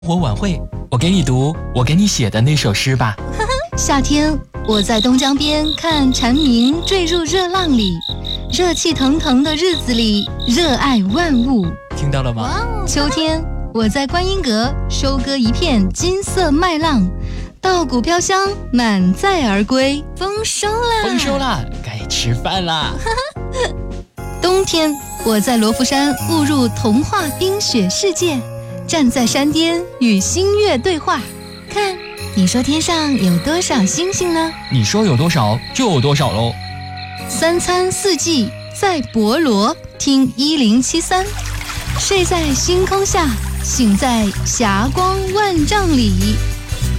我晚会，我给你读我给你写的那首诗吧。 夏天，我在东江边看蝉鸣坠入热浪里，热气腾腾的日子里，热爱万物。 听到了吗？ 秋天，我在观音阁收割一片金色麦浪，稻谷飘香，满载而归。丰收啦！ 丰收啦！该吃饭啦！ 冬天，我在罗浮山误入童话冰雪世界，站在山巅与星月对话。看，你说天上有多少星星呢？ 你说有多少就有多少喽。 三餐四季在博罗，听1073，睡在星空下，醒在霞光万丈里。